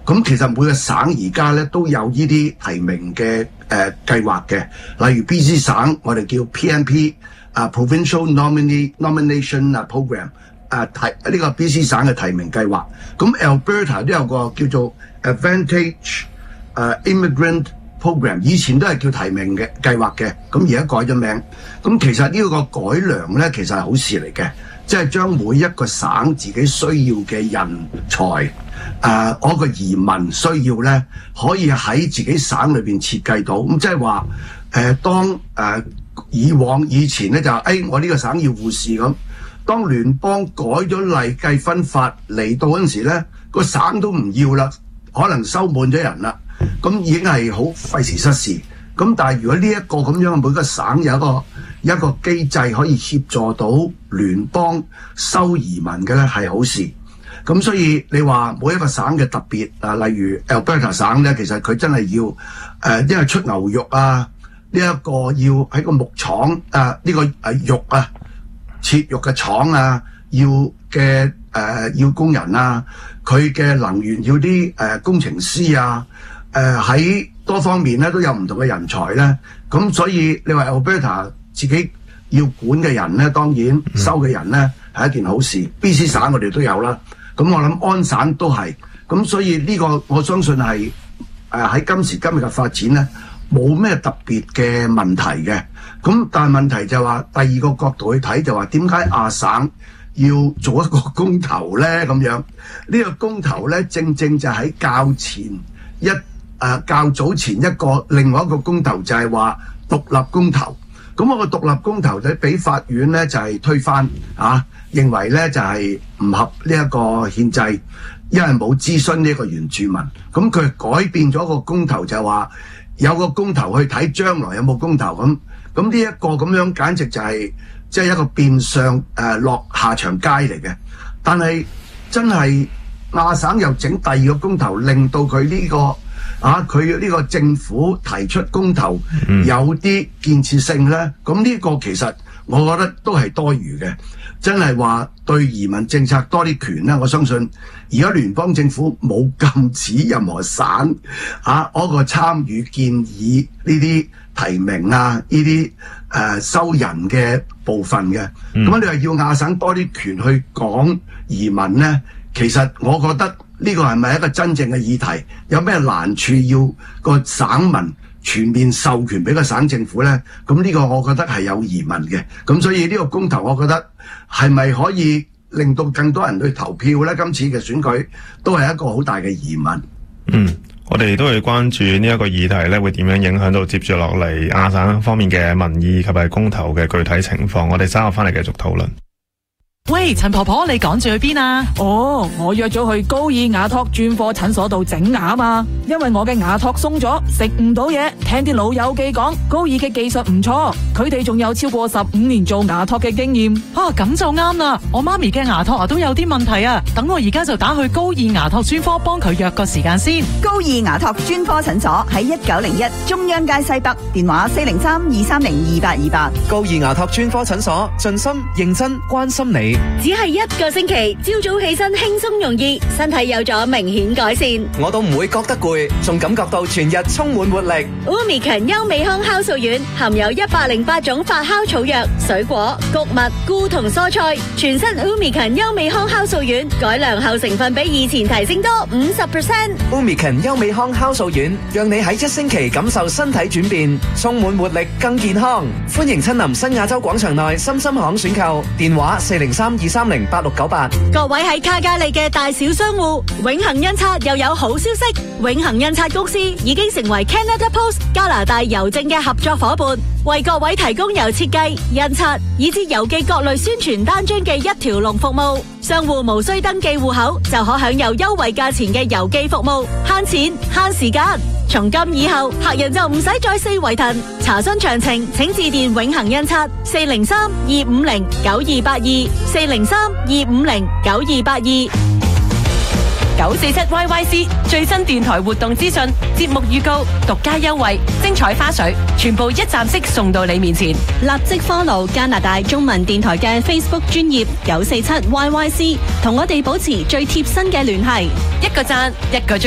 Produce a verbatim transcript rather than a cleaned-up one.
咁其實每個省而家咧都有呢啲提名嘅誒、呃、計劃嘅，例如 B C 省我哋叫 P N P 啊 Provincial Nominee Nomination 啊 Program 啊提呢、這個 B C 省嘅提名計劃。咁 Alberta 都有個叫做 Advantage 誒、uh, Immigrant Program， 以前都係叫提名嘅計劃嘅，咁而家改咗名。咁其實呢個改良咧，其實係好事嚟嘅，即係將每一個省自己需要嘅人才，誒、呃，我個移民需要咧，可以喺自己省裏邊設計到。咁即係話，誒、呃，當誒、呃、以往以前咧就誒、哎，我呢個省要護士咁，當聯邦改咗例計分法嚟到嗰陣時咧，個省都唔要啦，可能收滿咗人啦。咁已經係好費時失事。咁但係如果呢一個咁樣每個省有一個一個機制可以協助到聯邦收移民嘅咧，係好事。咁所以你話每一個省嘅特別啊，例如 Alberta 省咧，其實佢真係要誒、呃，因為出牛肉啊，呢、這、一個要喺個木廠啊，呢、這個誒肉啊切肉嘅廠啊，要嘅誒、呃、要工人啊，佢嘅能源要啲誒、呃、工程師啊。誒喺、呃、多方面咧都有唔同嘅人才咧，咁所以你話 Alberta 自己要管嘅人咧，當然收嘅人咧係一件好事。嗯、B C 省我哋都有啦，咁我諗安省都係，咁所以呢個我相信係誒喺今時今日嘅發展咧，冇咩特別嘅問題嘅。咁但係問題就係話第二個角度去睇就話點解亞省要做一個公投咧？咁樣呢、呢個公投咧，正正就喺較前一。誒、呃、較早前一個另外一個公投就係話獨立公投，咁我個獨立公投就俾法院咧就係、是、推翻啊，認為咧就係、是、唔合呢一個憲制，因為冇諮詢呢一個原住民，咁佢改變咗個公投就係話有個公投去睇將來有冇公投咁，咁呢一個咁樣簡直就係即係一個變相誒、呃、落下場街嚟嘅，但係真係亞省又整第二個公投，令到佢呢、這個。啊！佢呢個政府提出公投有啲建設性咧，咁呢、嗯、個其實我覺得都係多餘嘅。真係話對移民政策多啲權咧，我相信而家聯邦政府冇禁止任何省啊嗰、那個參與建議呢啲提名啊呢啲誒收人嘅部分嘅。咁、嗯、你話要亞省多啲權去講移民咧，其實我覺得。呢個係咪一個真正嘅議題？有咩難處要個省民全面授權俾個省政府呢？咁呢個我覺得係有疑問嘅。咁所以呢個公投，我覺得係咪可以令到更多人去投票呢？今次嘅選舉都係一個好大嘅疑問。 嗯，我哋都會關注呢一個議題呢，會點樣影響到接住落嚟亞省方面嘅民意及係公投嘅具體情況。我哋稍後翻嚟繼續討論。 喂，陳婆婆，你趕住去邊啊？ 哦，我約咗去高爾雅托專科診所度整牙嘛，因為我嘅牙托鬆咗，食唔到嘢。聽啲老友記講，高爾嘅技術唔錯，佢哋仲有超過十五年做牙托嘅經驗。 啊，咁就啱啦！我媽咪嘅牙托啊都有啲問題啊，等我而家就打去高爾牙托專科幫佢約個時間先。 高爾牙托專科診所喺一九零一中央街西北，電話四零三二三零二八二八。 高爾牙托專科診所，盡心認真關心你。 只係一個星期，朝早起身輕鬆容易，身體有咗明顯改善。 我都唔會覺得攰，仲感覺到全日充滿活力。 Umicon 優美康酵素丸含有一百零八種發酵草藥、水果、穀物、菇同蔬菜，全新 Umicon 優美康酵素丸改良後成分比以前提升多五十 percent。 Umicon 優美康酵素丸，讓你喺一星期感受身體轉變，充滿活力，更健康。歡迎親臨新亞洲廣場內深深行選購，電話四零三二三零八六九八。 各位喺卡加利嘅大小商戶，永恒印刷又有好消息，永恒印刷公司已經成為 Canada Post 加拿大郵政嘅合作夥伴，為各位提供由設計、印刷以至郵寄各類宣傳單張嘅一條龍服務。商戶無需登記戶口就可享有優惠價錢嘅郵寄服務，慳錢慳時間。從今以後，客人就唔使再四圍騰。查詢詳情，請致電永恒印刷四零三二五零九二八二四零三二五零九二八二。 九四七 Y Y C 最新電台活動資訊、節目預告、獨家優惠、精彩花絮，全部一站式送到你面前。 立即 follow 加拿大中文電台嘅 Facebook 專頁九四七 Y Y C， 同我哋保持最貼身嘅聯繫。 一個讚，一個